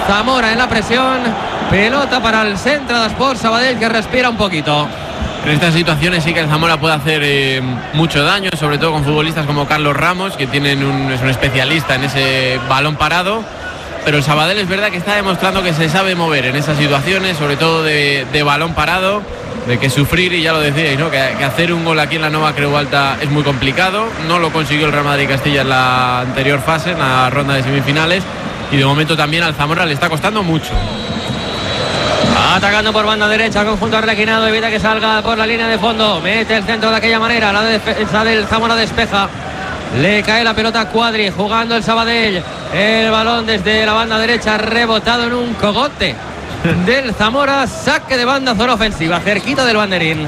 Zamora en la presión. Pelota para el centro de Sport Sabadell, que respira un poquito. En estas situaciones sí que el Zamora puede hacer mucho daño, sobre todo con futbolistas como Carlos Ramos, que es un especialista en ese balón parado. Pero el Sabadell es verdad que está demostrando que se sabe mover en esas situaciones, sobre todo de balón parado, de que sufrir, y ya lo decíais, ¿no? que hacer un gol aquí en la Nova Creu Alta es muy complicado. No lo consiguió el Real Madrid Castilla en la anterior fase, en la ronda de semifinales, y de momento también al Zamora le está costando mucho. Atacando por banda derecha, conjunto arlequinado, evita que salga por la línea de fondo, mete el centro de aquella manera, la defensa del Zamora despeja. Le cae la pelota a Cuadri, jugando el Sabadell. El balón desde la banda derecha, rebotado en un cogote del Zamora. Saque de banda, zona ofensiva, cerquita del banderín.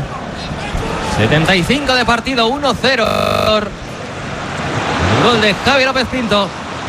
75 de partido, 1-0. Gol de Javi López Pinto.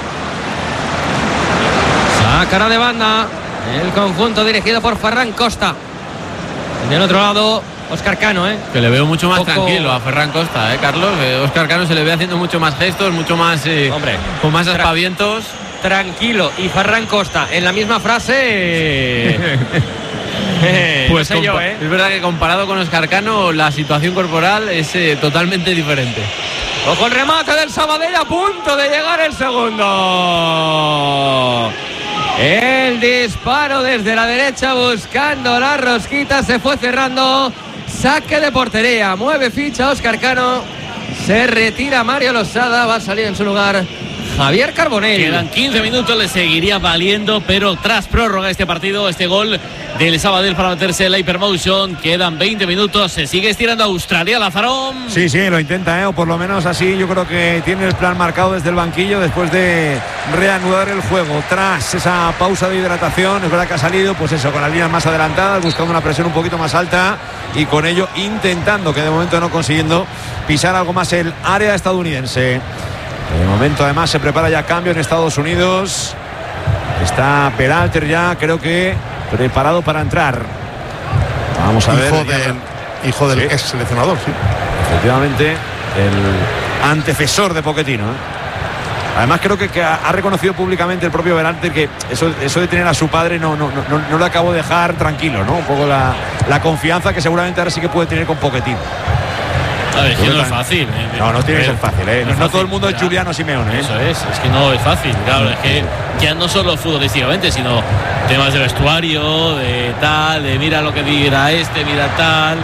Sacará de banda el conjunto dirigido por Ferran Costa. Del otro lado, Óscar Cano, que le veo mucho más tranquilo a Ferran Costa, Carlos. Óscar Cano se le ve haciendo mucho más gestos, mucho más, con más aspavientos. Tranquilo y Ferran Costa en la misma frase. Pues no sé yo, es verdad que comparado con Óscar Cano, la situación corporal es totalmente diferente. Ojo el remate del Sabadell, a punto de llegar el segundo. El disparo desde la derecha buscando la rosquita, se fue cerrando. Saque de portería, mueve ficha Óscar Cano, se retira Mario Losada, va a salir en su lugar Javier Carbonell. Quedan 15 minutos, le seguiría valiendo, pero tras prórroga este partido, este gol del Sabadell para meterse en la Hypermotion. Quedan 20 minutos, se sigue estirando Australia, Lazarón. Sí, lo intenta, o por lo menos así yo creo que tiene el plan marcado desde el banquillo después de reanudar el juego. Tras esa pausa de hidratación, es verdad que ha salido, pues eso, con las líneas más adelantadas, buscando una presión un poquito más alta y con ello intentando, que de momento no consiguiendo, pisar algo más el área estadounidense. De momento además se prepara ya cambio en Estados Unidos. Está Peralter ya, creo que preparado para entrar. Vamos a ver. Hijo del ex seleccionador, sí. Efectivamente, el antecesor de Pochettino. Además creo que ha reconocido públicamente el propio Peralter que eso de tener a su padre no le acabo de dejar tranquilo, ¿no? Un poco la confianza que seguramente ahora sí que puede tener con Pochettino. A ver, que no es fácil. No tiene que ser fácil, No todo el mundo es Giuliano Simeone. Eso es que no es fácil. Claro, es que ya no solo futbolísticamente, sino temas de vestuario, de tal, de mira lo que dirá mira tal.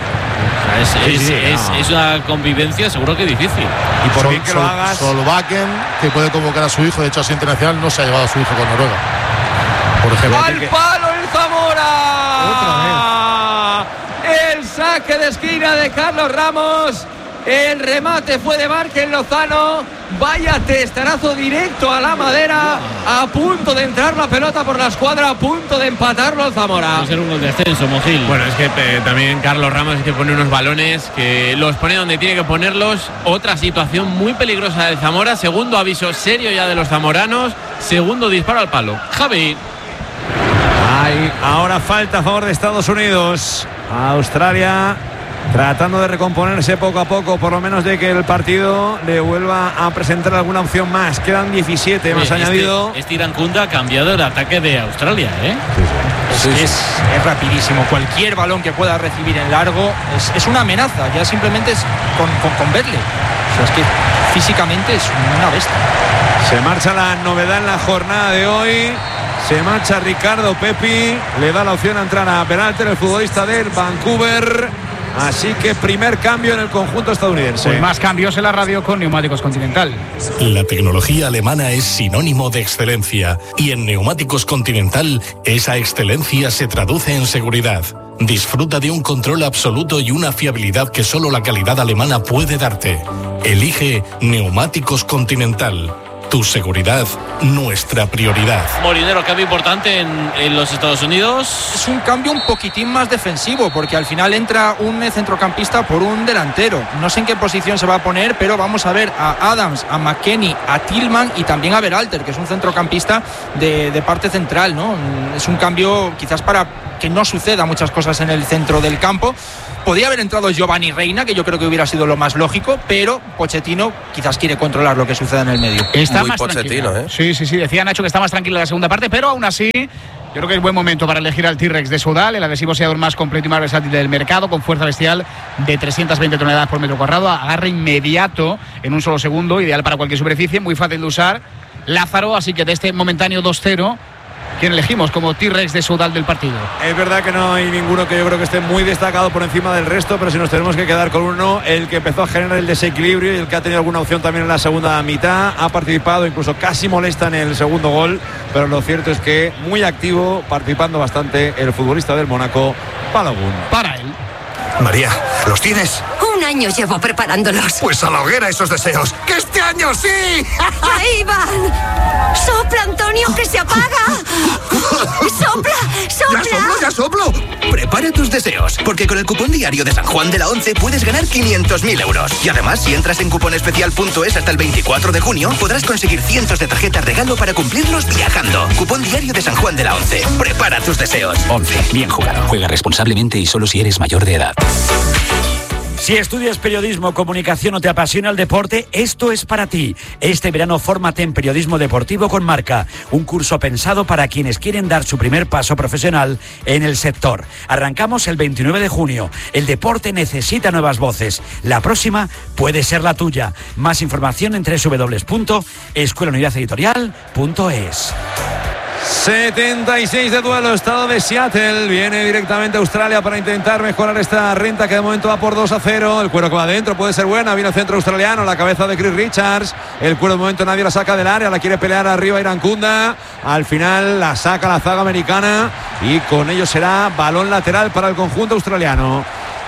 Es una convivencia seguro que difícil. Y por bien que lo hagas. Solbakken, que puede convocar a su hijo, de hecho a su internacional, no se ha llevado a su hijo con Noruega, por ejemplo. ¡Al palo el Zamora! Otra vez. El saque de esquina de Carlos Ramos. El remate fue de Márquez Lozano. Vaya testarazo directo a la madera. A punto de entrar la pelota por la escuadra, a punto de empatarlo el Zamora. Va a ser un gol de ascenso, Mojil. Bueno, es que también Carlos Ramos es que pone unos balones que los pone donde tiene que ponerlos. Otra situación muy peligrosa del Zamora. Segundo aviso serio ya de los zamoranos. Segundo disparo al palo. Javi. Ahora falta a favor de Estados Unidos. Australia tratando de recomponerse poco a poco, por lo menos de que el partido le vuelva a presentar alguna opción más. Quedan 17 más añadido. Irán Kunda ha cambiado el ataque de Australia, Sí. Es rapidísimo. Cualquier balón que pueda recibir en largo es una amenaza. Ya simplemente es con verle. O sea, es que físicamente es una bestia. Se marcha la novedad en la jornada de hoy. Se marcha Ricardo Pepi. Le da la opción a entrar a Peralter, el futbolista del Vancouver. Así que primer cambio en el conjunto estadounidense. Pues más cambios en la radio con Neumáticos Continental. La tecnología alemana es sinónimo de excelencia y en Neumáticos Continental esa excelencia se traduce en seguridad. Disfruta de un control absoluto y una fiabilidad que solo la calidad alemana puede darte. Elige Neumáticos Continental. Tu seguridad, nuestra prioridad. Molinero, cambio importante en los Estados Unidos. Es un cambio un poquitín más defensivo, porque al final entra un centrocampista por un delantero. No sé en qué posición se va a poner, pero vamos a ver a Adams, a McKennie, a Tillman y también a Berhalter, que es un centrocampista de parte central, ¿no? Es un cambio quizás para que no suceda muchas cosas en el centro del campo. Podría haber entrado Giovanni Reina, que yo creo que hubiera sido lo más lógico, pero Pochettino quizás quiere controlar lo que suceda en el medio. Está muy más Pochettino, Sí, decía Nacho que está más tranquila la segunda parte, pero aún así yo creo que es buen momento para elegir al T-Rex de Soudal, el agresivo seador más completo y más versátil del mercado, con fuerza bestial de 320 toneladas por metro cuadrado, agarre inmediato en un solo segundo, ideal para cualquier superficie, muy fácil de usar. Lázaro, así que de este momentáneo 2-0, ¿quién elegimos como T-Rex de Soudal del partido? Es verdad que no hay ninguno que yo creo que esté muy destacado por encima del resto, pero si nos tenemos que quedar con uno, el que empezó a generar el desequilibrio y el que ha tenido alguna opción también en la segunda mitad, ha participado, incluso casi molesta en el segundo gol, pero lo cierto es que muy activo, participando bastante, el futbolista del Mónaco, Balogun. Para él. María, ¿los tienes? Un año llevo preparándolos. Pues a la hoguera esos deseos. ¡Que este año sí! ¡Ahí van! ¡Sopla, Antonio, que se apaga! ¡Sopla, sopla! ¡Ya soplo! Prepara tus deseos, porque con el cupón diario de San Juan de la Once puedes ganar 500.000 euros. Y además, si entras en cuponespecial.es hasta el 24 de junio, podrás conseguir cientos de tarjetas regalo para cumplirlos viajando. Cupón diario de San Juan de la Once. Prepara tus deseos. 11. Bien jugado. Juega responsablemente y solo si eres mayor de edad. Si estudias periodismo, comunicación o te apasiona el deporte, esto es para ti. Este verano fórmate en periodismo deportivo con marca, un curso pensado para quienes quieren dar su primer paso profesional en el sector. Arrancamos el 29 de junio. El deporte necesita nuevas voces. La próxima puede ser la tuya. Más información en www.escuelaunidadeditorial.es. 76 de duelo, estado de Seattle, viene directamente a Australia para intentar mejorar esta renta que de momento va por 2-0, el cuero que va adentro puede ser buena, viene el centro australiano, la cabeza de Chris Richards, el cuero de momento nadie la saca del área, la quiere pelear arriba Irankunda, al final la saca la zaga americana y con ello será balón lateral para el conjunto australiano.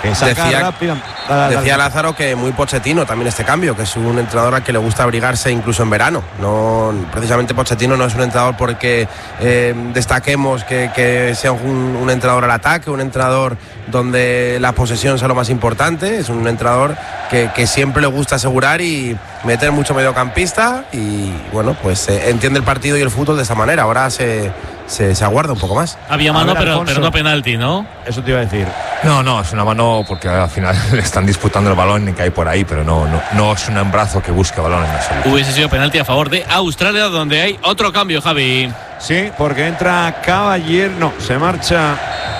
Decía Lázaro que muy Pochettino también este cambio, que es un entrenador al que le gusta abrigarse incluso en verano. No, precisamente Pochettino no es un entrenador porque destaquemos que sea un entrenador al ataque, un entrenador donde la posesión sea lo más importante. Es un entrenador que siempre le gusta asegurar y meter mucho mediocampista y bueno, pues entiende el partido y el fútbol de esa manera. Ahora se aguarda un poco más. Había mano, pero no penalti, ¿no? Eso te iba a decir. No, es una mano porque al final le están disputando el balón y cae por ahí, pero no es un brazo que busque balón en absoluto. Hubiese sido penalti a favor de Australia, donde hay otro cambio, Javi. Sí, porque entra se marcha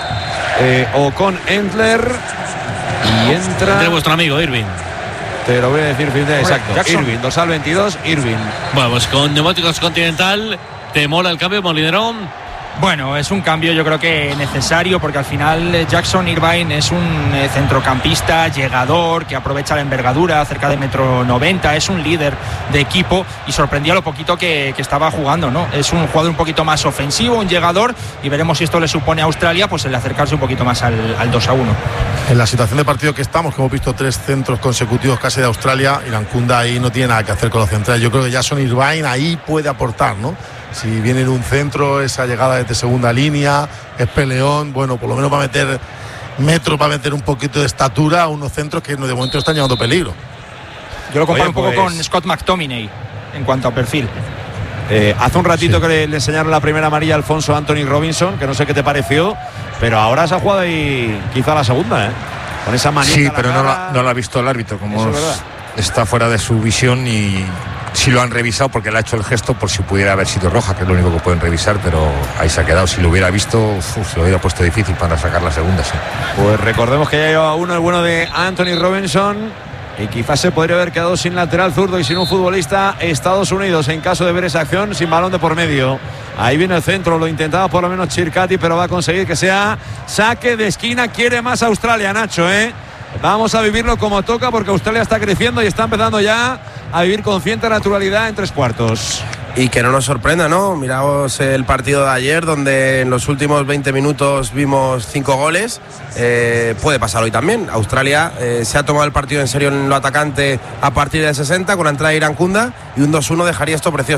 Ocon Endler y entra... Entre vuestro amigo Irving. Te lo voy a decir, exacto. Jackson. Irving, dorsal 22, Irving. Bueno, pues con Neumáticos Continental, ¿te mola el cambio, Molinerón? Bueno, es un cambio yo creo que necesario porque al final Jackson Irvine es un centrocampista llegador que aprovecha la envergadura, cerca de 1,90 m, es un líder de equipo y sorprendía lo poquito que estaba jugando, ¿no? Es un jugador un poquito más ofensivo, un llegador y veremos si esto le supone a Australia pues el acercarse un poquito más al 2-1. En la situación de partido que estamos, que hemos visto 3 centros consecutivos casi de Australia, Irankunda ahí no tiene nada que hacer con los centrales. Yo creo que Jackson Irvine ahí puede aportar, ¿no? Si viene en un centro, esa llegada desde segunda línea, es peleón, bueno, por lo menos va a meter metros, va a meter un poquito de estatura a unos centros que de momento están llevando peligro. Yo lo comparo un poco con Scott McTominay en cuanto a perfil. Hace un ratito que le enseñaron la primera amarilla a Alfonso Anthony Robinson, que no sé qué te pareció, pero ahora se ha jugado ahí quizá la segunda, con esa manita. Sí, pero no la ha visto el árbitro, como está fuera de su visión y... Sí lo han revisado porque le ha hecho el gesto por si pudiera haber sido roja, que es lo único que pueden revisar, pero ahí se ha quedado. Si lo hubiera visto, se lo hubiera puesto difícil para sacar la segunda, sí. Pues recordemos que ya lleva uno el bueno de Anthony Robinson y quizás se podría haber quedado sin lateral zurdo y sin un futbolista Estados Unidos en caso de ver esa acción sin balón de por medio. Ahí viene el centro, lo intentaba por lo menos Chircati, pero va a conseguir que sea saque de esquina. Quiere más Australia, Nacho, Vamos a vivirlo como toca porque Australia está creciendo y está empezando ya a vivir con cierta naturalidad en 3/4. Y que no nos sorprenda, ¿no? Miramos el partido de ayer donde en los últimos 20 minutos vimos 5 goles. Puede pasar hoy también. Australia se ha tomado el partido en serio en lo atacante a partir del 60 con la entrada de Irankunda y un 2-1 dejaría esto precioso.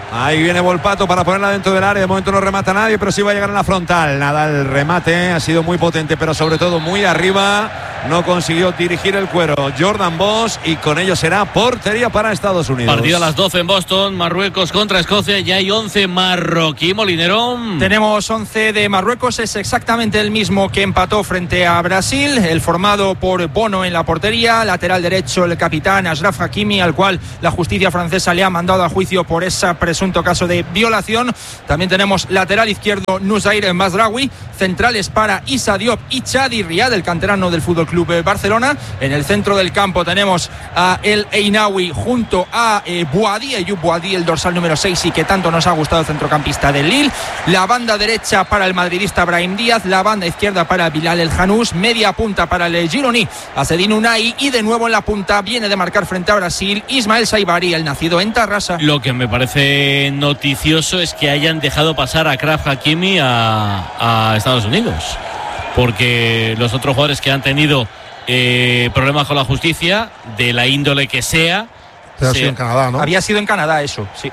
Ahí viene Volpato para ponerla dentro del área. De momento no remata nadie, pero sí va a llegar en la frontal. Nada, el remate ha sido muy potente, pero sobre todo muy arriba. No consiguió dirigir el cuero Jordan Bosch y con ello será portería para Estados Unidos. Partido a las 12 en Boston, Marruecos contra Escocia. Ya hay 11 marroquí, Molinero. Tenemos 11 de Marruecos, es exactamente el mismo que empató frente a Brasil. El formado por Bono en la portería, lateral derecho el capitán Achraf Hakimi, al cual la justicia francesa le ha mandado a juicio por ese presunto caso de violación. También tenemos lateral izquierdo Nusair Mazraoui, centrales para Issa Diop y Chadi Riad, el canterano del Fútbol Club Barcelona. En el centro del campo tenemos a El Einaoui junto a Boadi, Ayoub Boadi, el dorsal número 6 y que tanto nos ha gustado, el centrocampista del Lille. La banda derecha para el madridista Brahim Díaz, la banda izquierda para Bilal El Janous, media punta para el gironí Azzedine Unai y de nuevo en la punta viene de marcar frente a Brasil Ismael Saibari, el nacido en Tarrasa. Lo que me parece noticioso es que hayan dejado pasar a Achraf Hakimi a Estados Unidos, porque los otros jugadores que han tenido problemas con la justicia, de la índole que sea. Pero ha sido en Canadá, ¿no? Había sido en Canadá eso, sí.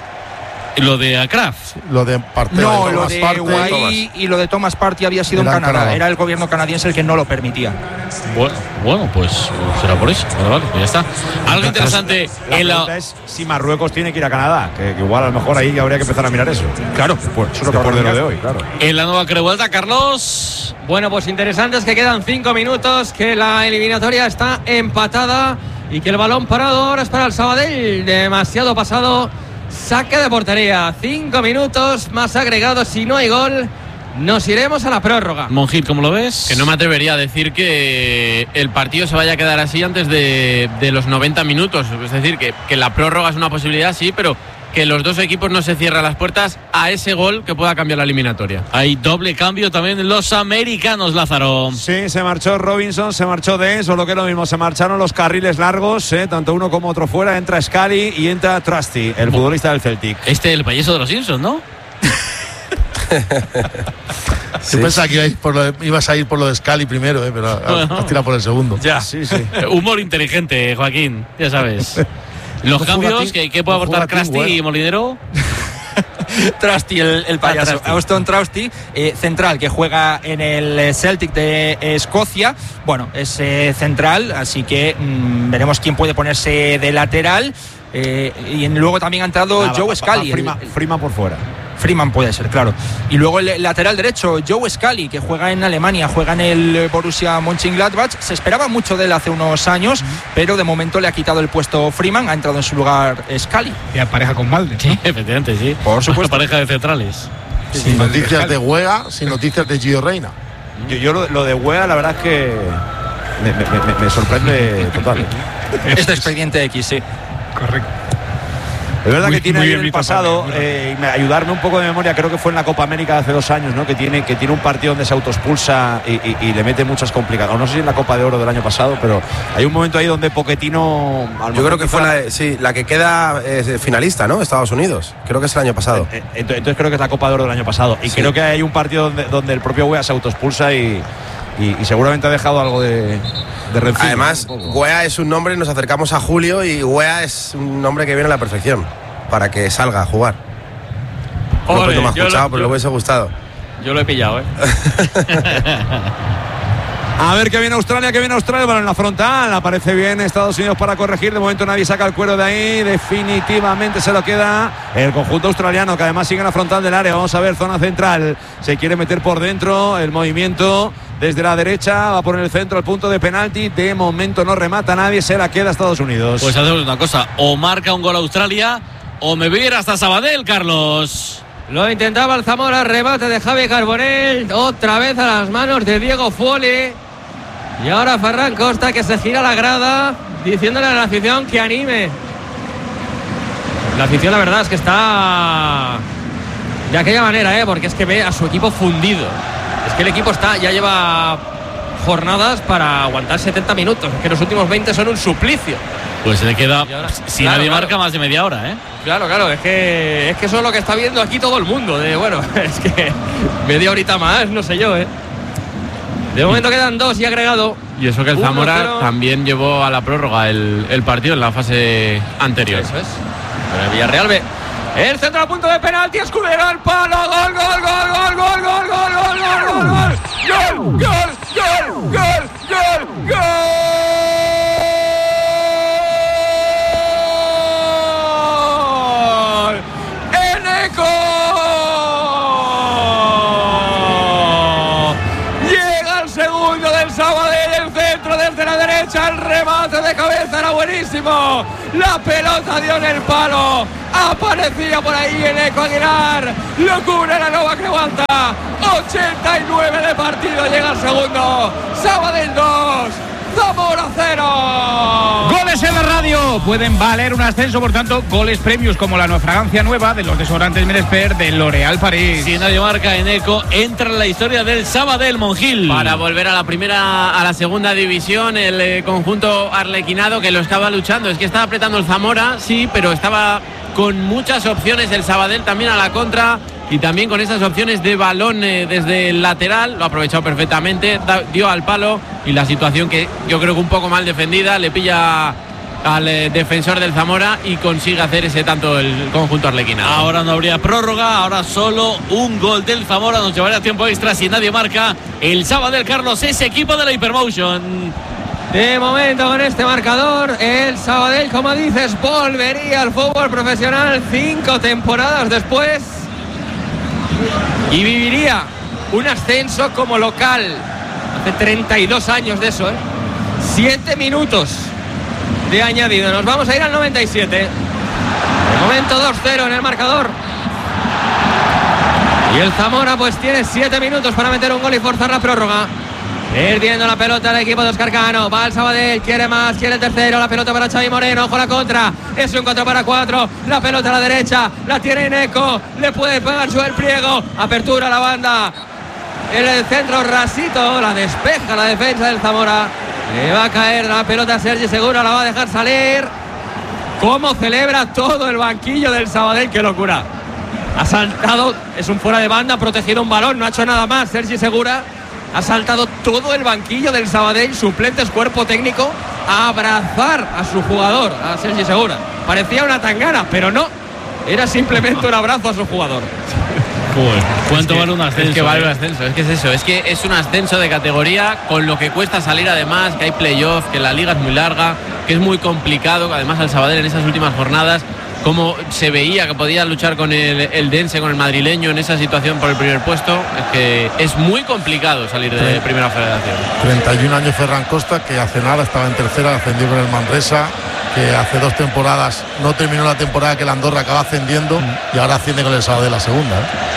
Lo de Achraf. Lo de Partey. No, lo de Guay y lo de Thomas Partey había sido en Canadá. Era el gobierno canadiense el que no lo permitía. Bueno, pues será por eso. Vale, pues ya está. Algo interesante. La pregunta es si Marruecos tiene que ir a Canadá, que igual a lo mejor ahí habría que empezar a mirar eso. Claro, pues eso es lo de lo de hoy, claro. En la nueva Creuelta, Carlos. Bueno, pues interesante es que quedan 5 minutos, que la eliminatoria está empatada y que el balón parado ahora es para el Sabadell. Demasiado pasado. Saque de portería, 5 minutos más agregados. Si no hay gol, nos iremos a la prórroga. Monjil, ¿cómo lo ves? Que no me atrevería a decir que el partido se vaya a quedar así antes de los 90 minutos. Es decir, que la prórroga es una posibilidad, sí, pero que los dos equipos no se cierran las puertas a ese gol que pueda cambiar la eliminatoria. Hay doble cambio también en los americanos, Lázaro. Sí, se marchó Robinson, se marchó Dez, o lo que es lo mismo, se marcharon los carriles largos, tanto uno como otro fuera. Entra Scali y entra Trusty, el futbolista del Celtic. El payaso de los Simpsons, ¿no? Yo pensaba que ibas a ir por lo de Scali primero, pero has tirado por el segundo. Ya, sí. Humor inteligente, Joaquín, ya sabes. Los cambios, ¿qué puede aportar Trusty y Molinero? Trusty, el payaso. Auston Trusty, central, que juega en el Celtic de Escocia. Bueno, es central, así que veremos quién puede ponerse de lateral. Y luego también ha entrado Joe Scally. Freeman por fuera. Freeman puede ser, claro. Y luego el lateral derecho, Joe Scally, que juega en Alemania, juega en el Borussia Mönchengladbach. Se esperaba mucho de él hace unos años, pero de momento le ha quitado el puesto Freeman, ha entrado en su lugar Scally. Y pareja con Valde, ¿no? Sí, efectivamente, sí. Por supuesto. Pareja de centrales. Sin noticias de Wea, sin noticias de Gio Reyna. Yo lo de Wea, la verdad es que me sorprende total. Este expediente X, sí. Correcto. Es verdad que tiene ahí en el pasado, ayudarme un poco de memoria, creo que fue en la Copa América de hace 2 años, ¿no? que tiene un partido donde se autoexpulsa y le mete muchas complicaciones. No sé si en la Copa de Oro del año pasado, pero hay un momento ahí donde Pochettino... Yo creo que fue la que queda finalista, ¿no? Estados Unidos. Creo que es el año pasado. Entonces creo que es la Copa de Oro del año pasado. Y creo que hay un partido donde el propio Wea se autoexpulsa y seguramente ha dejado algo de rencilla. Además, Wea es un nombre, nos acercamos a julio y Wea es un nombre que viene a la perfección para que salga a jugar. No me ha escuchado, pero le hubiese gustado. Yo lo he pillado, A ver qué viene Australia, bueno, en la frontal, aparece bien Estados Unidos para corregir, de momento nadie saca el cuero de ahí, definitivamente se lo queda el conjunto australiano, que además sigue en la frontal del área. Vamos a ver, zona central, se quiere meter por dentro, el movimiento desde la derecha, va por el centro, el punto de penalti, de momento no remata nadie, se la queda Estados Unidos. Pues hacemos una cosa, o marca un gol Australia, o me voy a ir hasta Sabadell, Carlos. Lo intentaba el Zamora, remate de Javi Carbonell, otra vez a las manos de Diego Fuoli. Y ahora Ferran Costa, que se gira a la grada diciéndole a la afición que anime. La afición, la verdad es que está de aquella manera, porque es que ve a su equipo fundido. Es que el equipo ya lleva jornadas para aguantar 70 minutos. Es que los últimos 20 son un suplicio. Pues se le queda, si nadie marca, más de media hora, Claro, es que eso es lo que está viendo aquí todo el mundo. Es que media horita más, no sé yo, De momento quedan 2 y agregado. Y eso que el Zamora también llevó a la prórroga el partido en la fase anterior. Eso es. Pero el Villarreal El centro a punto de penalti, Escudero al palo, gol, gol, gol, gol, gol, gol, gol, gol, gol, gol, gol, gol, gol, gol, gol, gol. Eneco. Llega el segundo del Sabadell, el centro desde la derecha, el remate de cabeza era buenísimo. La pelota dio en el palo. Aparecía por ahí Eneco Aguilar. Lo cubre la Nova Creuanta. 89 de partido. Llega el segundo. Sabadell 2. Zamora 0. Goles en la radio pueden valer un ascenso, por tanto, goles premios como la fragancia nueva de los desodorantes Meresper de L'Oréal París. Si nadie marca, Eneco entra en la historia del Sabadell, Monjil. Para volver a la segunda división, el conjunto arlequinado que lo estaba luchando. Es que estaba apretando el Zamora, sí, pero estaba con muchas opciones el Sabadell también a la contra. Y también con esas opciones de balón desde el lateral, lo ha aprovechado perfectamente, dio al palo y la situación que yo creo que un poco mal defendida, le pilla al defensor del Zamora y consigue hacer ese tanto el conjunto arlequinado. Ahora no habría prórroga, ahora solo un gol del Zamora, nos llevaría a tiempo extra si nadie marca. El Sabadell, Carlos, es equipo de la Hypermotion. De momento con este marcador, el Sabadell, como dices, volvería al fútbol profesional 5 temporadas después. Y viviría un ascenso como local. Hace 32 años de eso, 7 minutos de añadido. Nos vamos a ir al 97. De momento 2-0 en el marcador. Y el Zamora pues tiene 7 minutos para meter un gol y forzar la prórroga. Perdiendo la pelota el equipo de Óscar Cano. Va el Sabadell, quiere más, quiere el tercero. La pelota para Xavi Moreno, ojo la contra. Es un 4-4. La pelota a la derecha, la tiene Eneco. Le puede pegar Joel Priego. Apertura a la banda. En el centro rasito, la despeja la defensa del Zamora. Le va a caer la pelota a Sergi Segura, la va a dejar salir. Cómo celebra todo el banquillo del Sabadell, qué locura. Ha saltado, es un fuera de banda, ha protegido un balón, no ha hecho nada más Sergi Segura. Ha saltado todo el banquillo del Sabadell, suplentes, cuerpo técnico, a abrazar a su jugador, a Sergi Segura. Parecía una tangana, pero no. Era simplemente un abrazo a su jugador. ¿Cuánto vale un ascenso? Es que vale un ascenso, es que es eso, es que es un ascenso de categoría con lo que cuesta salir, además, que hay playoff, que la liga es muy larga, que es muy complicado, además al Sabadell en esas últimas jornadas, como se veía que podía luchar con el Dense, con el madrileño en esa situación por el primer puesto, es que es muy complicado salir de primera federación. 31 años Ferran Costa, que hace nada estaba en tercera, ascendió con el Manresa, que hace 2 temporadas no terminó la temporada que el Andorra acaba ascendiendo y ahora asciende con el Sabadell la segunda.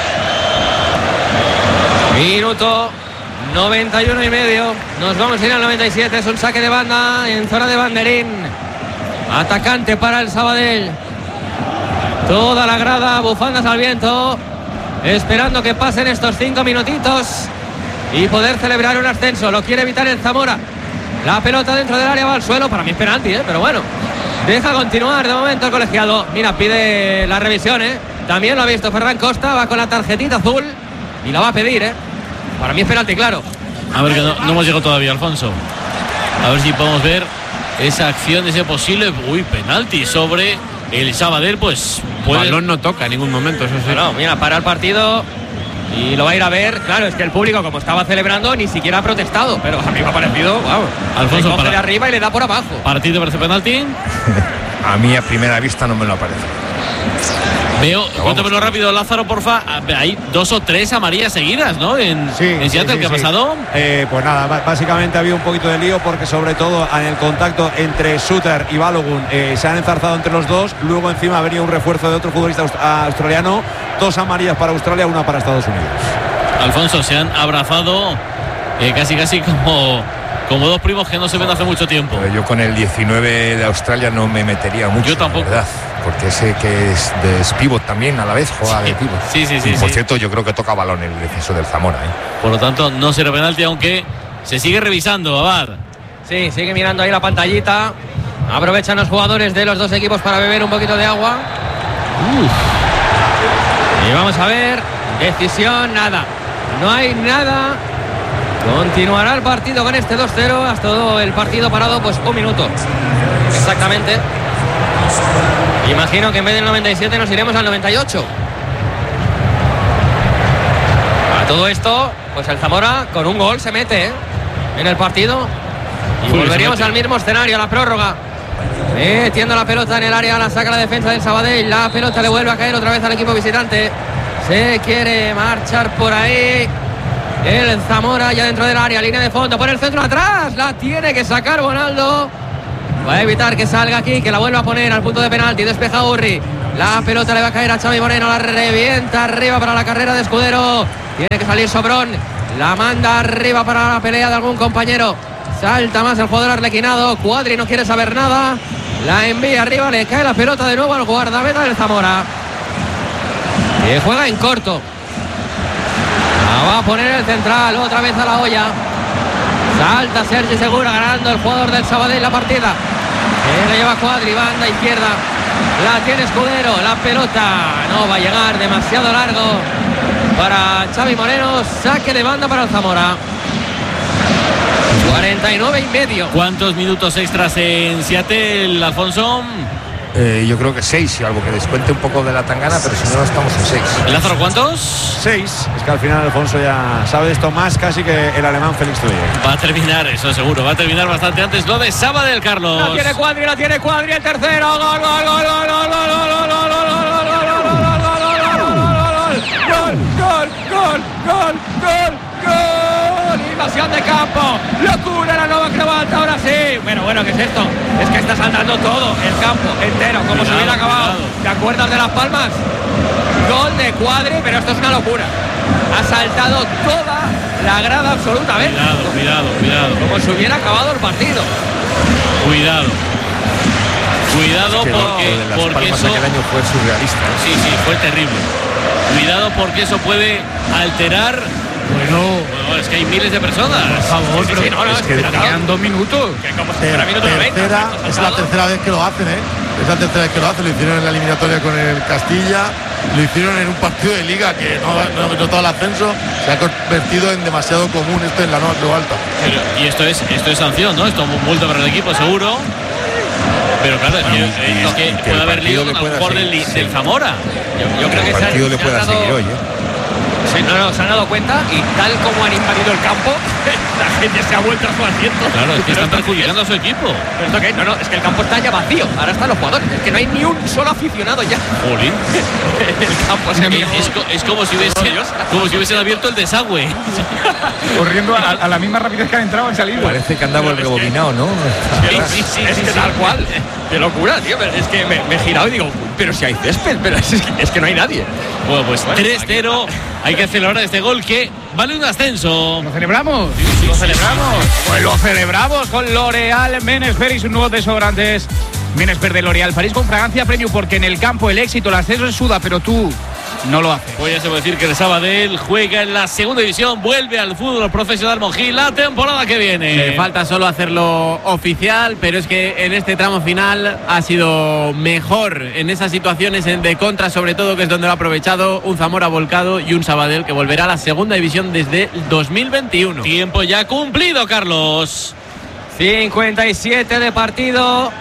Minuto 91 y medio. Nos vamos a ir al 97. Es un saque de banda en zona de banderín. Atacante para el Sabadell. Toda la grada, bufandas al viento, esperando que pasen estos 5 minutitos y poder celebrar un ascenso. Lo quiere evitar el Zamora. La pelota dentro del área va al suelo. Para mí es penalti, pero bueno. Deja continuar de momento el colegiado. Mira, pide la revisión, También lo ha visto Ferran Costa. Va con la tarjetita azul y la va a pedir, Para mí es penalti, claro. A ver, que no hemos llegado todavía, Alfonso. A ver si podemos ver esa acción, ese posible penalti sobre el Sabadell, pues el balón no toca en ningún momento, eso sí. No, mira, para el partido y lo va a ir a ver. Claro, es que el público, como estaba celebrando, ni siquiera ha protestado, pero a mí me ha parecido, wow. Alfonso, le coge de arriba y le da por abajo. ¿Partido parece penalti? A mí a primera vista no me lo parece. Veo, cuéntamelo rápido, Lázaro, porfa. Hay 2 o 3 amarillas seguidas, ¿no? En Seattle, ¿qué ha pasado? Pues nada, básicamente ha habido un poquito de lío porque sobre todo en el contacto entre Suter y Balogun se han enzarzado entre los dos. Luego encima ha venido un refuerzo de otro futbolista australiano. 2 amarillas para Australia, 1 para Estados Unidos. Alfonso, se han abrazado casi como 2 primos que no se ven hace mucho tiempo. Pero yo con el 19 de Australia no me metería mucho. Yo tampoco. ¿Verdad? Porque ese que es pivot también a la vez, juega de pivot. Sí. Y por cierto, yo creo que toca balón el defensor del Zamora. Por lo tanto, no será penalti, aunque se sigue revisando, Abar. Sí, sigue mirando ahí la pantallita. Aprovechan los jugadores de los 2 equipos para beber un poquito de agua. Y vamos a ver, decisión, nada. No hay nada. Continuará el partido con este 2-0. Hasta todo el partido parado, pues 1 minuto. Exactamente. Imagino que en vez del 97 nos iremos al 98. A todo esto, pues el Zamora con un gol se mete en el partido. Y volveríamos al mismo escenario, a la prórroga. Metiendo la pelota en el área, la saca la defensa del Sabadell. La pelota le vuelve a caer otra vez al equipo visitante. Se quiere marchar por ahí el Zamora ya dentro del área, línea de fondo, por el centro atrás. La tiene que sacar Bonaldo. Va a evitar que salga aquí, que la vuelva a poner al punto de penalti. Despeja Urri. La pelota le va a caer a Xavi Moreno. La revienta arriba para la carrera de Escudero. Tiene que salir Sobrón. La manda arriba para la pelea de algún compañero. Salta más el jugador arlequinado. Cuadri no quiere saber nada. La envía arriba. Le cae la pelota de nuevo al guardameta del Zamora, que juega en corto. La va a poner el central. Otra vez a la olla. Salta Sergi Segura, ganando el jugador del Sabadell la partida. Le lleva Cuadri, banda izquierda. La tiene Escudero. La pelota no va a llegar, demasiado largo para Xavi Moreno. Saque de banda para el Zamora. 49,5. ¿Cuántos minutos extras en Seattle, Alfonso? Yo creo que 6, y algo que descuente un poco de la tangana, pero si no estamos en 6. Lázaro, ¿cuántos? 6. Es que al final Alfonso ya sabe esto más casi que el alemán Félix Truller. Va a terminar, eso seguro, va a terminar bastante antes lo de Sabadell, Carlos. La tiene Cuadri, el tercero. Gol. Invasión de campo, locura la Nova Croata, ahora sí. Bueno, ¿qué es esto? Es que está saltando todo el campo entero, como si hubiera acabado. ¿Te acuerdas de Las Palmas? Gol de Cuadri, pero esto es una locura. Ha saltado toda la grada absolutamente. Cuidado. Como si hubiera acabado el partido. Cuidado Es que porque eso aquel año fue surrealista. Sí, fue terrible. Cuidado porque eso puede alterar. Bueno, es que hay miles de personas. Por favor, Sí, es que quedan 2 minutos. Es la tercera vez que lo hacen, Es la tercera vez que lo hacen. Lo hicieron en la eliminatoria con el Castilla. Lo hicieron en un partido de liga que no notó el ascenso. Se ha convertido en demasiado común esto en la Nova Croata. Y esto es sanción, ¿no? Esto es multa para el equipo, seguro. Pero claro, es que puede haber lío a lo mejor del Zamora. Yo creo que el partido le pueda seguir hoy, Sí, se han dado cuenta, y tal como han invadido el campo, la gente se ha vuelto a su asiento. Claro, es que están perjudicando a su equipo. ¿Pero esto qué? No, es que el campo está ya vacío. Ahora están los jugadores. Es que no hay ni un solo aficionado ya. Jolín. El campo es como si hubiesen abierto el desagüe. Corriendo a la misma rapidez que han entrado han salido. Parece que andaba el rebobinado, ¿no? Sí, es que tal cual. Qué locura, tío. Es que me he girado y digo, pero si hay césped, pero es que no hay nadie. Bueno, pues 3-0. Hay que celebrar este gol que vale un ascenso. ¿Lo celebramos? Sí, ¿Lo celebramos? Pues lo celebramos con L'Oréal Menesper y sus nuevos desodorantes. Menesper de L'Oréal París con fragancia premium, porque en el campo el éxito, el ascenso es suda, pero tú no lo haces. Pues ya se puede decir que el Sabadell juega en la segunda división, vuelve al fútbol profesional Monjil la temporada que viene. Le falta solo hacerlo oficial, pero es que en este tramo final ha sido mejor en esas situaciones de contra, sobre todo, que es donde lo ha aprovechado un Zamora volcado y un Sabadell que volverá a la segunda división desde 2021. Tiempo ya cumplido, Carlos. 57 de partido.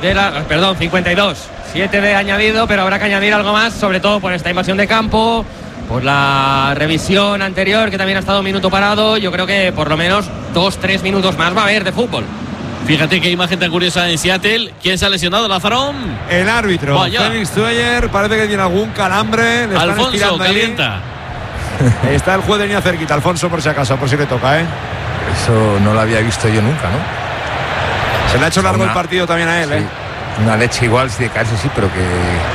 52. 7 de añadido, pero habrá que añadir algo más, sobre todo por esta invasión de campo, por la revisión anterior, que también ha estado un minuto parado. Yo creo que por lo menos 2-3 minutos más va a haber de fútbol. Fíjate qué imagen tan curiosa en Seattle. ¿Quién se ha lesionado, Lázaro? El árbitro, Félix Truller, parece que tiene algún calambre. Le Alfonso, calienta. Está el juez de línea cerquita, Alfonso, por si acaso, por si le toca, Eso no lo había visto yo nunca, ¿no? Se le ha hecho largo el partido también a él, sí. Una leche igual, si de caerse sí, pero que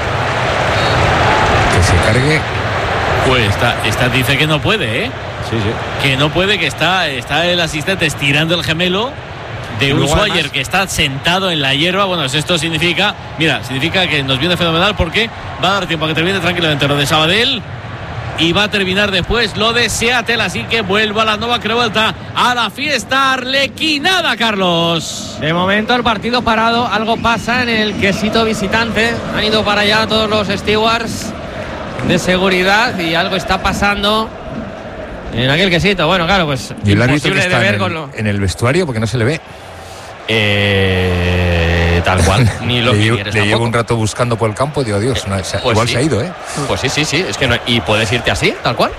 se cargue. Pues esta dice que no puede, Sí. Que no puede, que está el asistente estirando el gemelo de un Swagger que está sentado en la hierba. Bueno, esto significa que nos viene fenomenal, porque va a dar tiempo a que termine tranquilamente lo de Sabadell y va a terminar después lo de Seattle, así que vuelva a la Nova Croata, a la fiesta arlequinada, Carlos. De momento el partido parado, algo pasa en el quesito visitante, han ido para allá todos los stewards de seguridad y algo está pasando en aquel quesito. Bueno, claro, pues ¿y el árbitro imposible que está de ver en el vestuario? Porque no se le ve. tal cual. Ni lo que quieres. Le llevo un rato buscando por el campo y digo, Dios, pues igual sí. se ha ido, ¿eh? Pues sí, es que no, y puedes irte así, tal cual.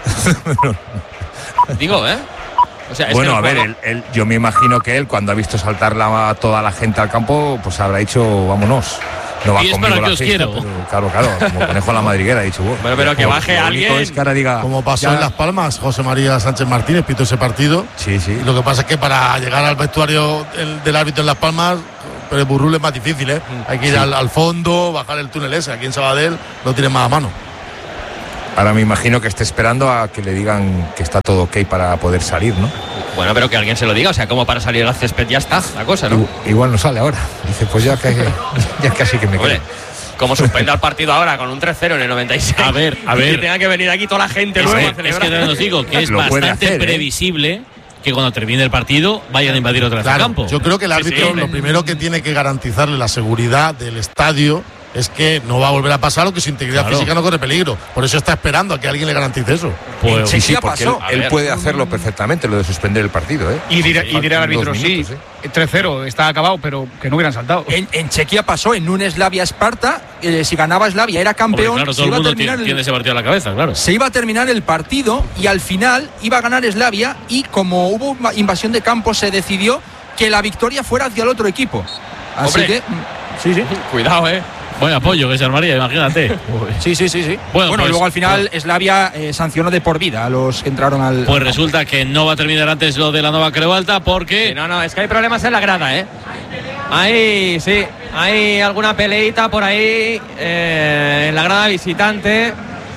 Digo, o sea, es bueno, que a ver, yo me imagino que él, cuando ha visto saltar a toda la gente al campo, pues habrá dicho, vámonos. No va y es conmigo para la que os fiesta, quiero. Pero, claro, como conejo a la madriguera, ha dicho, bueno, pero que baje alguien. Es que ahora diga, como pasó ya, en Las Palmas, José María Sánchez Martínez pitó ese partido. Sí. Y lo que pasa es que para llegar al vestuario del árbitro en Las Palmas, pero el Burrul es más difícil, ¿eh? Hay que ir al fondo, bajar el túnel ese. Aquí en Sabadell lo tiene más a mano. Ahora me imagino que esté esperando a que le digan que está todo ok para poder salir, ¿no? Bueno, pero que alguien se lo diga, o sea, como para salir al césped ya está la cosa, ¿no? Igual no sale ahora. Dice, pues ya casi que me quedo. Como suspenda el partido ahora con un 3-0 en el 96. A ver. Que tenga que venir aquí toda la gente luego a celebrar. Es que os digo que es bastante previsible que cuando termine el partido vayan a invadir otra vez el campo. Yo creo que el árbitro lo primero que tiene que garantizarle la seguridad del estadio es que no va a volver a pasar o que su integridad física no corre peligro. Por eso está esperando a que alguien le garantice eso. Pues, sí, porque él puede hacerlo perfectamente, lo de suspender el partido, ¿eh? Y dirá el árbitro, sí, 3-0, está acabado, pero que no hubieran saltado. En Chequia pasó, en un Slavia-Esparta, si ganaba Slavia era campeón. Hombre, claro, todo el mundo tiene ese partido a la cabeza, claro. Se iba a terminar el partido y al final iba a ganar Slavia, y como hubo invasión de campo se decidió que la victoria fuera hacia el otro equipo. Así que sí. Cuidado, Buen apoyo que se armaría, imagínate. Sí. Bueno, pues, luego al final Slavia sancionó de por vida a los que entraron al... Pues resulta que no va a terminar antes lo de la Nova Creu Alta porque... Sí, no, es que hay problemas en la grada, Ahí, sí, hay alguna peleita por ahí en la grada visitante.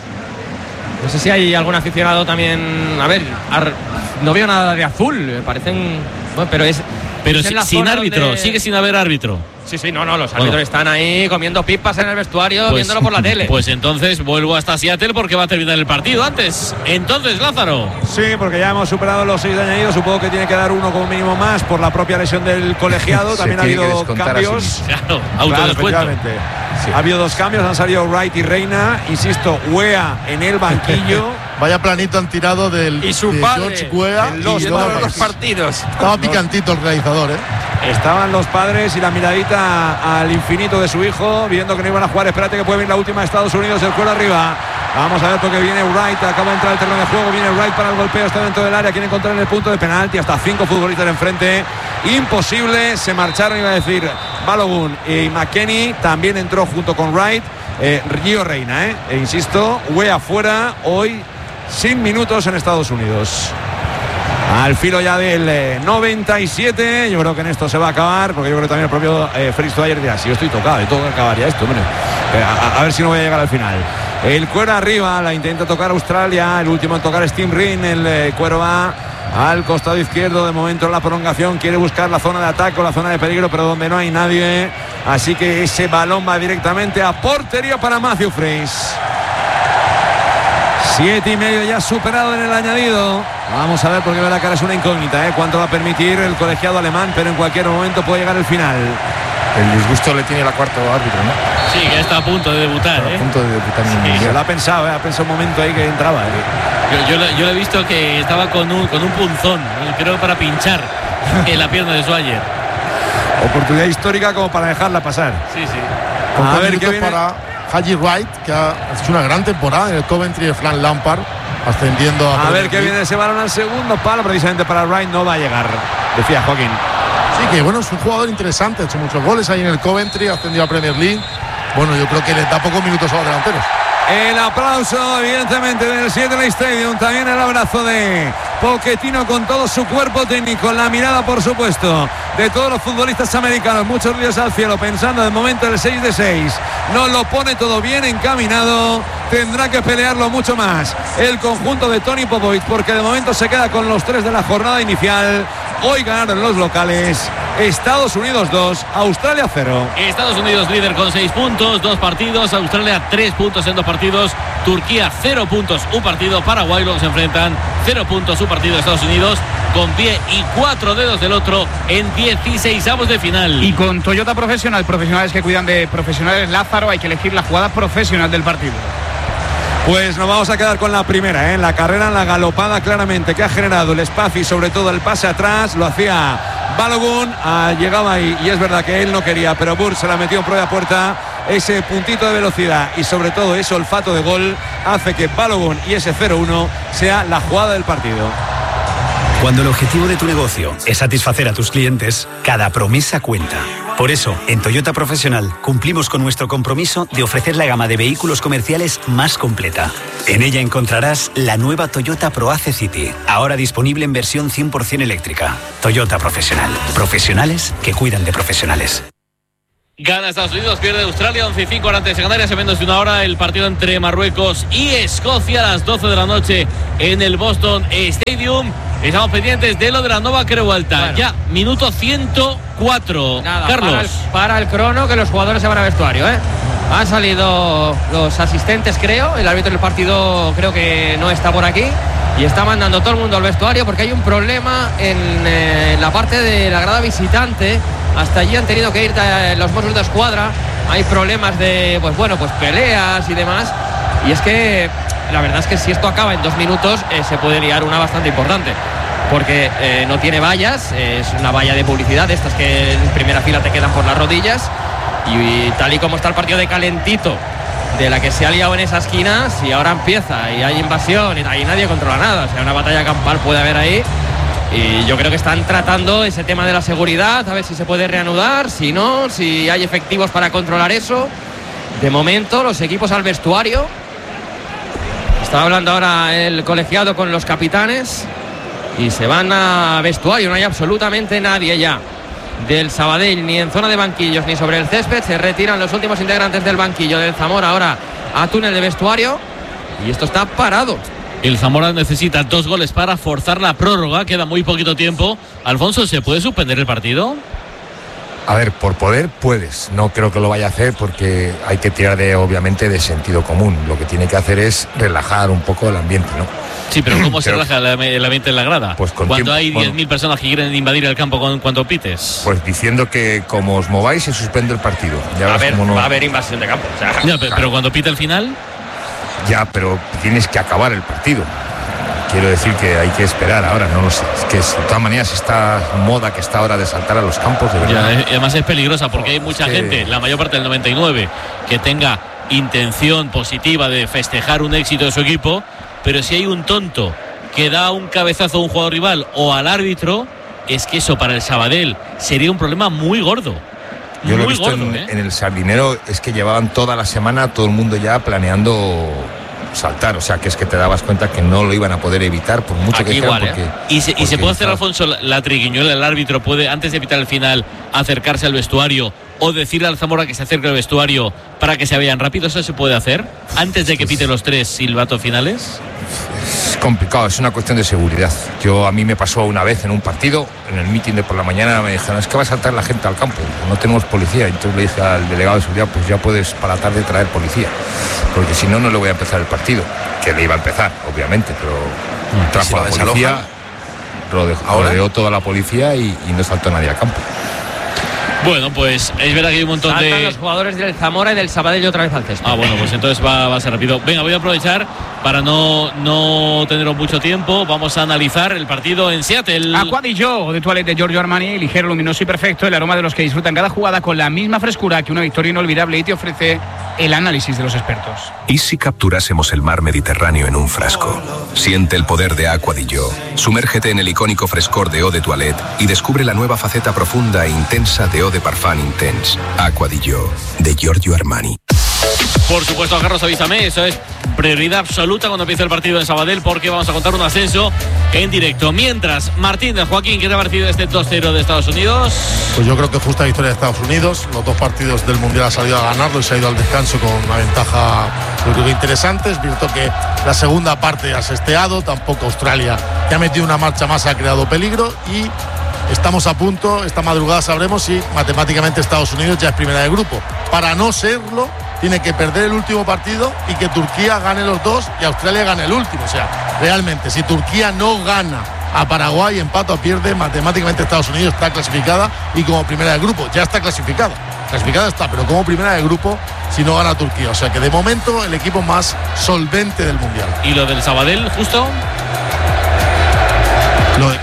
No sé si hay algún aficionado también... A ver, no veo nada de azul, parecen... Bueno, pero es... Pero es sin árbitro, sigue sin haber árbitro. Sí, no, los árbitros están ahí comiendo pipas en el vestuario, viéndolo por la tele. Pues entonces vuelvo hasta Seattle porque va a terminar el partido antes. Entonces, Lázaro. Sí, porque ya hemos superado los 6 de añadido. Supongo que tiene que dar uno como mínimo más por la propia lesión del colegiado. También ha habido cambios. Claro, autodescuento. Sí. Ha habido 2 cambios, han salido Wright y Reina. Insisto, Wea en el banquillo. Vaya planito han tirado y su padre George Weah en los partidos. Estaba picantito el realizador, Estaban los padres y la miradita al infinito de su hijo, viendo que no iban a jugar. Espérate que puede venir la última de Estados Unidos, el cuero arriba. Vamos a ver porque viene Wright, acaba de entrar al terreno de juego, viene Wright para el golpeo, está dentro del área, quiere encontrar en el punto de penalti, hasta 5 futbolistas enfrente, imposible, se marcharon, iba a decir Balogun y McKennie, también entró junto con Wright, Gio Reina, e insisto, Wea afuera, hoy sin minutos en Estados Unidos. Al filo ya del 97, yo creo que en esto se va a acabar, porque yo creo que también el propio Félix Toayer dirá, si yo estoy tocado, y todo acabaría esto, hombre. A ver si no voy a llegar al final. El cuero arriba, la intenta tocar Australia, el último en tocar es Tim Ring, el cuero va al costado izquierdo, de momento en la prolongación, quiere buscar la zona de ataque o la zona de peligro, pero donde no hay nadie, así que ese balón va directamente a portería para Matthew Freys. 7,5 ya superado en el añadido. Vamos a ver, porque la cara es una incógnita, cuánto va a permitir el colegiado alemán, pero en cualquier momento puede llegar el final. El disgusto le tiene la cuarto árbitro, ¿no? Sí, que está a punto de debutar. A punto de debutar. Sí, se lo ha pensado, ha pensado un momento ahí que entraba. Yo le he visto que estaba con un punzón, creo, para pinchar en la pierna de Swagger. Oportunidad histórica como para dejarla pasar. Sí. A ver qué viene para Haji Wright, que ha hecho una gran temporada en el Coventry de Frank Lampard, ascendiendo a ver qué viene ese balón al segundo palo, precisamente para Wright no va a llegar, decía Joaquín. Sí, que bueno, es un jugador interesante, ha hecho muchos goles ahí en el Coventry, ha ascendido a Premier League. Bueno, yo creo que le da pocos minutos a los delanteros. El aplauso, evidentemente, del Seattle Stadium. También el abrazo de Pochettino con todo su cuerpo técnico. La mirada, por supuesto, de todos los futbolistas americanos. Muchos ríos al cielo, pensando de momento el 6 de 6. No lo pone todo bien encaminado. Tendrá que pelearlo mucho más el conjunto de Tony Popovic, porque de momento se queda con los 3 de la jornada inicial. Hoy ganaron los locales. Estados Unidos 2, Australia 0. Estados Unidos líder con 6 puntos, 2 partidos. Australia 3 puntos en 2 partidos. Turquía 0 puntos, un partido. Paraguay luego se enfrentan 0 puntos, un partido. Estados Unidos con pie y 4 dedos del otro en 16avos de final. Y con Toyota Profesional, profesionales que cuidan de profesionales, Lázaro, hay que elegir la jugada profesional del partido. Pues nos vamos a quedar con la primera, en la carrera, en la galopada claramente que ha generado el espacio y sobre todo el pase atrás. Lo hacía Balogun llegaba ahí y es verdad que él no quería, pero Burr se la metió en propia puerta. Ese puntito de velocidad y sobre todo ese olfato de gol hace que Balogun y ese 0-1 sea la jugada del partido. Cuando el objetivo de tu negocio es satisfacer a tus clientes, cada promesa cuenta. Por eso, en Toyota Profesional cumplimos con nuestro compromiso de ofrecer la gama de vehículos comerciales más completa. En ella encontrarás la nueva Toyota ProAce City, ahora disponible en versión 100% eléctrica. Toyota Profesional. Profesionales que cuidan de profesionales. Gana Estados Unidos, pierde Australia, 11-5 antes de Canarias, en menos de una hora el partido entre Marruecos y Escocia a las 12 de la noche en el Boston Stadium. Estamos pendientes de lo de la Nova Creu Alta. Bueno. Ya, minuto 104. Nada, Carlos. Para el crono, que los jugadores se van a vestuario, ¿eh? Han salido los asistentes, creo. El árbitro del partido creo que no está por aquí. Y está mandando todo el mundo al vestuario porque hay un problema en la parte de la grada visitante. Hasta allí han tenido que ir los Mossos de Escuadra. Hay problemas de, pues peleas y demás. Y es que la verdad es que si esto acaba en 2 minutos se puede liar una bastante importante. Porque no tiene vallas, es una valla de publicidad, estas que en primera fila te quedan por las rodillas. Y tal y como está el partido de calentito, de la que se ha liado en esa esquina, si ahora empieza y hay invasión y ahí nadie controla nada, o sea, una batalla campal puede haber ahí. Y yo creo que están tratando ese tema de la seguridad, a ver si se puede reanudar, si no, si hay efectivos para controlar eso. De momento, los equipos al vestuario. Estaba hablando ahora el colegiado con los capitanes y se van a vestuario, no hay absolutamente nadie ya del Sabadell, ni en zona de banquillos ni sobre el césped. Se retiran los últimos integrantes del banquillo del Zamora ahora a túnel de vestuario y esto está parado. El Zamora necesita 2 goles para forzar la prórroga, queda muy poquito tiempo. Alfonso, ¿se puede suspender el partido? A ver, por poder puedes, no creo que lo vaya a hacer porque hay que tirar obviamente de sentido común. Lo que tiene que hacer es relajar un poco el ambiente, ¿no? Sí, pero ¿cómo se relaja el ambiente en la grada? Pues cuando hay 10.000 personas que quieren invadir el campo cuando pites. Pues diciendo que como os mováis se suspende el partido. Ya va a haber invasión de campo. O sea, ya, pero cuando pite el final. Ya, pero tienes que acabar el partido. Quiero decir que hay que esperar ahora, no lo sé. Es que de todas maneras esta moda que está ahora de saltar a los campos, de verdad. Ya, además es peligrosa porque hay mucha gente, la mayor parte del 99, que tenga intención positiva de festejar un éxito de su equipo, pero si hay un tonto que da un cabezazo a un jugador rival o al árbitro, es que eso para el Sabadell sería un problema muy gordo. Yo lo he visto en el Sardinero, es que llevaban toda la semana todo el mundo ya planeando saltar, o sea que es que te dabas cuenta que no lo iban a poder evitar por mucho aquí que igual, porque, y se puede hacer, Alfonso, la triguiñuela. El árbitro puede, antes de evitar el final, acercarse al vestuario o decirle al Zamora que se acerque al vestuario para que se vayan rápido. ¿Eso se puede hacer antes de que pite los 3 silbatos finales? Es complicado, es una cuestión de seguridad. A mí me pasó una vez en un partido, en el meeting de por la mañana me dijeron, es que va a saltar la gente al campo, no tenemos policía. Entonces le dije al delegado de seguridad, pues ya puedes para la tarde traer policía, porque si no, no le voy a empezar el partido, que le iba a empezar, obviamente, pero trajo a la policía, rodeó toda la policía y no saltó nadie al campo. Bueno, pues es verdad que hay un montón Saltan los jugadores del Zamora y del Sabadell otra vez al césped. Bueno, pues entonces va a ser rápido. Venga, voy a aprovechar para no tener mucho tiempo. Vamos a analizar el partido en Seattle. Aqua di Gio de Toilette de Giorgio Armani, ligero, luminoso y perfecto. El aroma de los que disfrutan cada jugada con la misma frescura que una victoria inolvidable, y te ofrece el análisis de los expertos. ¿Y si capturásemos el mar Mediterráneo en un frasco? Siente el poder de Aqua di Gio. Sumérgete en el icónico frescor de Eau de Toilette y descubre la nueva faceta profunda e intensa de Eau de Parfum Intense. Aqua di Gio, de Giorgio Armani. Por supuesto, Carlos, avísame, eso es prioridad absoluta cuando empiece el partido en Sabadell, porque vamos a contar un ascenso en directo. Mientras, Martín, Joaquín, ¿qué te ha parecido este 2-0 de Estados Unidos? Pues yo creo que justa victoria de Estados Unidos. Los 2 partidos del Mundial ha salido a ganarlo y se ha ido al descanso con una ventaja, yo creo que interesante. Es cierto que la segunda parte ha sesteado, tampoco Australia, que ha metido una marcha más, ha creado peligro, y estamos a punto, esta madrugada sabremos si matemáticamente Estados Unidos ya es primera de grupo. Para no serlo, tiene que perder el último partido y que Turquía gane los 2 y Australia gane el último. O sea, realmente, si Turquía no gana a Paraguay, empata o pierde, matemáticamente Estados Unidos está clasificada y como primera de grupo. Ya está clasificada está, pero como primera de grupo si no gana Turquía. O sea que de momento el equipo más solvente del Mundial. ¿Y lo del Sabadell, justo?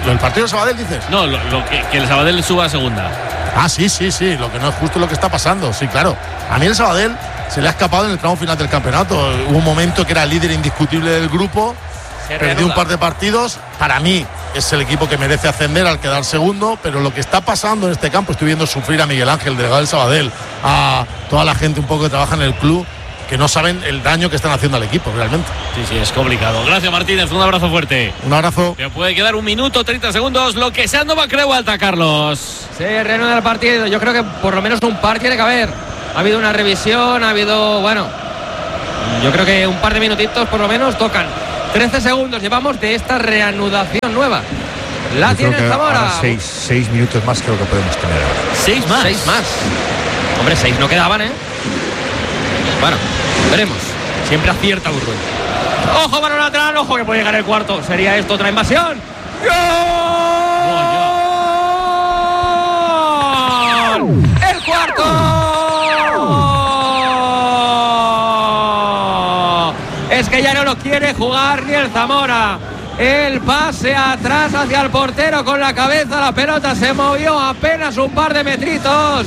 ¿Lo del partido de Sabadell dices? No, que el Sabadell suba a segunda. Ah, sí, lo que no es justo lo que está pasando, sí, claro. A mí el Sabadell se le ha escapado en el tramo final del campeonato. Hubo un momento que era el líder indiscutible del grupo, perdió un par de partidos. Para mí es el equipo que merece ascender al quedar segundo, pero lo que está pasando en este campo, estoy viendo sufrir a Miguel Ángel, delegado del Sabadell, a toda la gente un poco que trabaja en el club, que no saben el daño que están haciendo al equipo realmente. Sí, es complicado. Gracias, Martínez, un abrazo fuerte. Un abrazo. Te puede quedar 1 minuto, 30 segundos, lo que sea Nova Creu Alta, Carlos. Se reanuda el partido, yo creo que por lo menos un par tiene que haber. Ha habido una revisión, ha habido, bueno, yo creo que un par de minutitos por lo menos tocan. 13 segundos llevamos de esta reanudación nueva. La tiene Zamora. 6 minutos más creo que podemos tener ahora. 6 más. 6 más. Hombre, 6 no quedaban, ¿eh? Bueno, veremos. Siempre acierta Urruy. Ojo, balón lateral, ojo que puede llegar el cuarto. Sería esto otra invasión. ¡Gol! ¡El cuarto! Es que ya no lo quiere jugar ni el Zamora. El pase atrás hacia el portero con la cabeza. La pelota se movió apenas un par de metritos.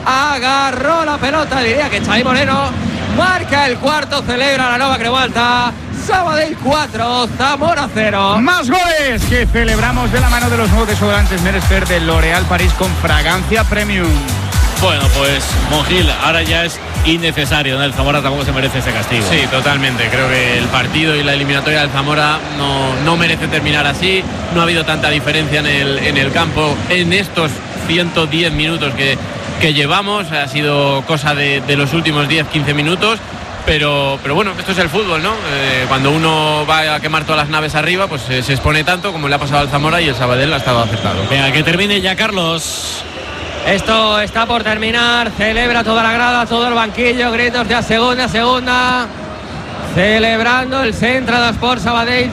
Agarró la pelota, diría que Xavi Moreno. Marca el cuarto, celebra la Nova Creu Alta. Sabadell 4, Zamora 0. Más goles que celebramos de la mano de los nuevos desodorantes Meresfer de L'Oréal París con fragancia premium. Bueno, pues Monjil, ahora ya es innecesario, ¿no? El Zamora tampoco se merece ese castigo. Sí, totalmente. Creo que el partido y la eliminatoria del Zamora no merece terminar así. No ha habido tanta diferencia en el campo en estos 110 minutos que llevamos. Ha sido cosa de los últimos 10-15 minutos. Pero bueno, esto es el fútbol, ¿no? Cuando uno va a quemar todas las naves arriba, pues se expone tanto como le ha pasado al Zamora, y el Sabadell ha estado acertado. Venga, que termine ya, Carlos. Esto está por terminar. Celebra toda la grada, todo el banquillo. Gritos de a segunda. Celebrando el Central Sport Sabadell.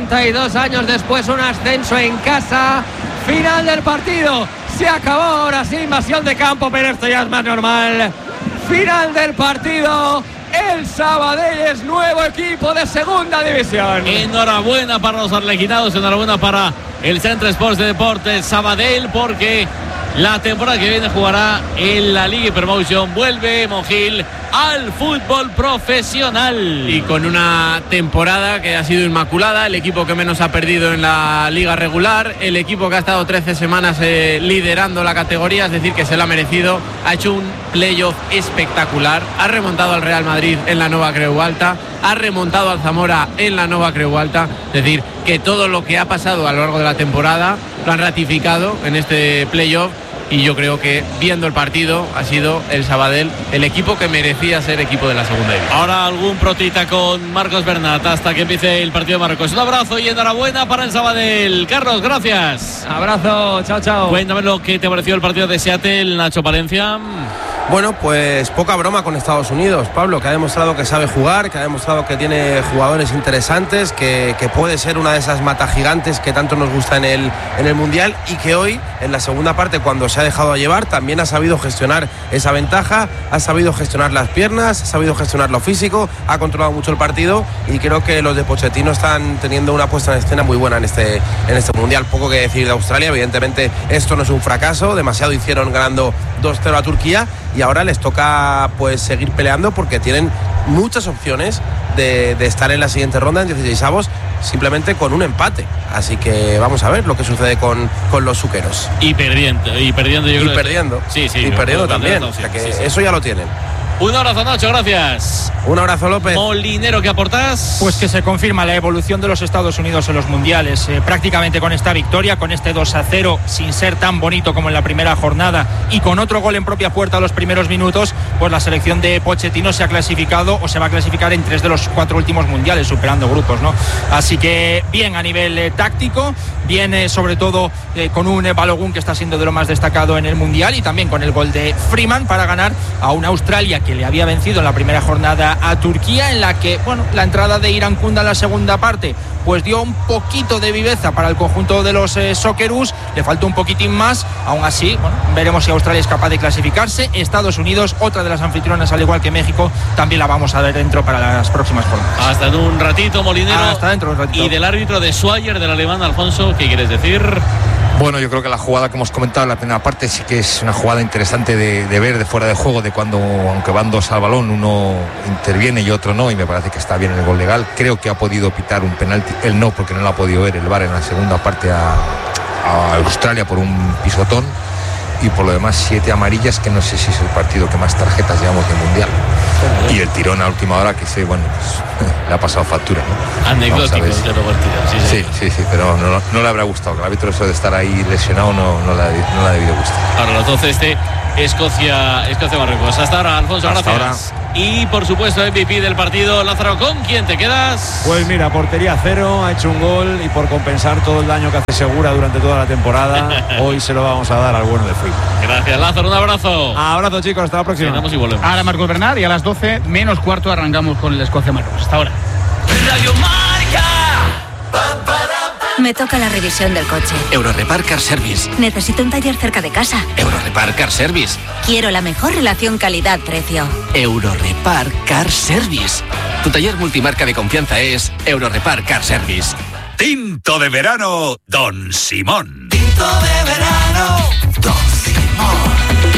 32 años después, un ascenso en casa. Final del partido. Se acabó ahora sí, invasión de campo, pero esto ya es más normal. Final del partido. El Sabadell es nuevo equipo de segunda división. Enhorabuena para los arlequinados, enhorabuena para el Centre Sports de Deportes Sabadell, porque la temporada que viene jugará en la Liga Hypermotion. Vuelve Monjil al fútbol profesional. Y con una temporada que ha sido inmaculada, el equipo que menos ha perdido en la liga regular, el equipo que ha estado 13 semanas liderando la categoría, es decir, que se lo ha merecido. Ha hecho un playoff espectacular, ha remontado al Real Madrid en la Nova Creu Alta, ha remontado al Zamora en la Nova Creu Alta, es decir, que todo lo que ha pasado a lo largo de la temporada lo han ratificado en este playoff. Y yo creo que, viendo el partido, ha sido el Sabadell el equipo que merecía ser equipo de la segunda división. Ahora algún protita con Marcos Bernat hasta que empiece el partido de Marruecos. Un abrazo y enhorabuena para el Sabadell. Carlos, gracias. Abrazo, chao. Cuéntame lo que te pareció el partido de Seattle, Nacho Palencia. Bueno, pues poca broma con Estados Unidos, Pablo, que ha demostrado que sabe jugar, que ha demostrado que tiene jugadores interesantes, que puede ser una de esas matagigantes que tanto nos gusta en el Mundial, y que hoy, en la segunda parte, cuando se ha dejado llevar, también ha sabido gestionar esa ventaja, ha sabido gestionar las piernas, ha sabido gestionar lo físico, ha controlado mucho el partido, y creo que los de Pochettino están teniendo una puesta en escena muy buena en este Mundial. Poco que decir de Australia, evidentemente esto no es un fracaso, demasiado hicieron ganando 2-0 a Turquía, y ahora les toca pues seguir peleando, porque tienen muchas opciones de estar en la siguiente ronda en 16avos, simplemente con un empate. Así que vamos a ver lo que sucede con los suqueros. Y perdiendo, yo creo. Y perdiendo. Sí, y perdiendo también. O sea que sí. Eso ya lo tienen. Un abrazo, Nacho, gracias. Un abrazo, López. Molinero, ¿qué aportás? Pues que se confirma la evolución de los Estados Unidos en los mundiales, prácticamente con esta victoria, con este 2-0, sin ser tan bonito como en la primera jornada, y con otro gol en propia puerta a los primeros minutos, pues la selección de Pochettino se ha clasificado, o se va a clasificar, en 3 de los 4 últimos mundiales, superando grupos, ¿no? Así que bien a nivel táctico, bien sobre todo con un Balogun que está siendo de lo más destacado en el mundial, y también con el gol de Freeman para ganar a una Australia que le había vencido en la primera jornada a Turquía, en la que, bueno, la entrada de Irankunda en la segunda parte pues dio un poquito de viveza para el conjunto de los Socceroos, le faltó un poquitín más. Aún así, bueno, veremos si Australia es capaz de clasificarse. Estados Unidos, otra de las anfitrionas, al igual que México, también la vamos a ver dentro para las próximas jornadas. Hasta en un ratito, Molinero. Hasta dentro de un ratito. Y del árbitro de Swagger, del alemán, Alfonso, ¿qué quieres decir? Bueno, yo creo que la jugada que hemos comentado en la primera parte sí que es una jugada interesante de ver de fuera de juego, de cuando, aunque van dos al balón, uno interviene y otro no, y me parece que está bien el gol legal. Creo que ha podido pitar un penalti, él no, porque no lo ha podido ver el VAR en la segunda parte a Australia por un pisotón, y por lo demás 7 amarillas, que no sé si es el partido que más tarjetas llevamos de Mundial. Y el tirón a última hora, que sé, bueno, pues, le ha pasado factura, ¿no? Anecdótico, desde luego el tirón. Sí, pero no le habrá gustado. El árbitro, eso de estar ahí lesionado, no le ha debido gustar. Ahora los 12 Escocia-Marruecos. Hasta ahora, Alfonso, hasta gracias. Ahora. Y por supuesto, MVP del partido, Lázaro, ¿con quién te quedas? Pues mira, portería cero, ha hecho un gol, y por compensar todo el daño que hace Segura durante toda la temporada, hoy se lo vamos a dar al bueno de Fui. Gracias, Lázaro, un abrazo. Abrazo, chicos, hasta la próxima. Cenamos y volvemos. Ahora Marcos Bernard, y a las 12 menos cuarto arrancamos con el Escocia-Marruecos. Hasta ahora. Radio Marca. Me toca la revisión del coche. Eurorepar Car Service. Necesito un taller cerca de casa. Eurorepar Car Service. Quiero la mejor relación calidad-precio. Eurorepar Car Service. Tu taller multimarca de confianza es Eurorepar Car Service. Tinto de verano, Don Simón. Tinto de verano, Don Simón.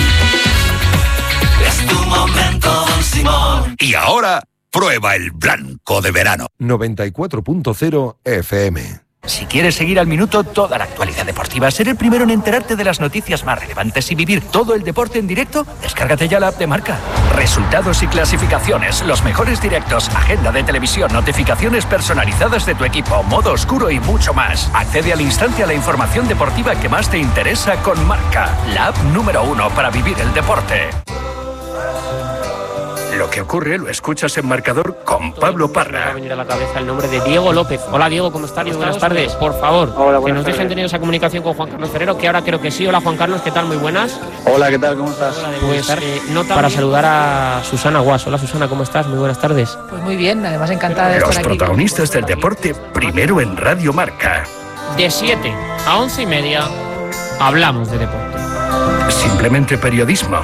Es tu momento, Don Simón. Y ahora, prueba el blanco de verano. 94.0 FM. Si quieres seguir al minuto toda la actualidad deportiva, ser el primero en enterarte de las noticias más relevantes y vivir todo el deporte en directo, descárgate ya la app de Marca. Resultados y clasificaciones, los mejores directos, agenda de televisión, notificaciones personalizadas de tu equipo, modo oscuro y mucho más. Accede al instante a la información deportiva que más te interesa con Marca, la app número 1 para vivir el deporte. Lo que ocurre lo escuchas en Marcador con Pablo Parra. Me va a venir a la cabeza el nombre de Diego López. Hola Diego, ¿cómo estás? Buenas tardes. Por favor, hola, que nos dejen tener esa comunicación con Juan Carlos Ferrero, que ahora creo que sí. Hola Juan Carlos, ¿qué tal? Muy buenas. Hola, ¿qué tal? ¿Cómo estás? Pues nota para saludar a Susana Guas. Hola Susana, ¿cómo estás? Muy buenas tardes. Pues muy bien, además encantada de estar aquí. Los protagonistas del deporte, primero en Radio Marca. De 7 a 11:30 hablamos de deporte. Simplemente periodismo.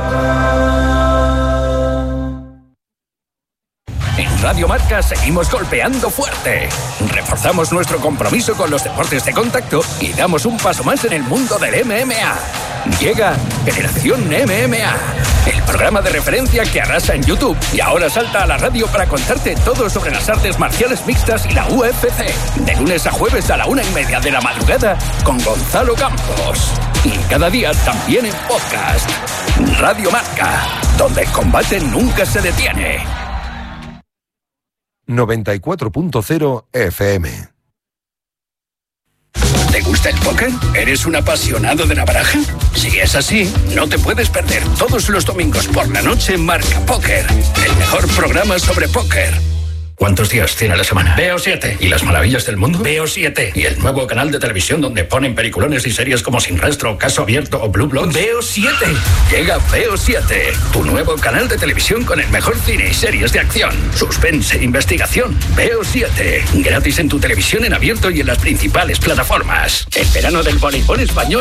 En Radio Marca seguimos golpeando fuerte. Reforzamos nuestro compromiso con los deportes de contacto y damos un paso más en el mundo del MMA. Llega Generación MMA, el programa de referencia que arrasa en YouTube y ahora salta a la radio para contarte todo sobre las artes marciales mixtas y la UFC. De lunes a jueves a la 1:30 de la madrugada con Gonzalo Campos. Y cada día también en podcast. Radio Marca, donde el combate nunca se detiene. 94.0 FM. ¿Te gusta el póker? ¿Eres un apasionado de la baraja? Si es así, no te puedes perder todos los domingos por la noche Marca Póker, el mejor programa sobre póker. ¿Cuántos días tiene la semana? Veo 7. ¿Y las maravillas del mundo? Veo 7. ¿Y el nuevo canal de televisión donde ponen peliculones y series como Sin Rastro, Caso Abierto o Blue Bloods? Veo 7. Llega Veo 7, tu nuevo canal de televisión con el mejor cine y series de acción, suspense e investigación. Veo 7. Gratis en tu televisión en abierto y en las principales plataformas. El verano del voleibol español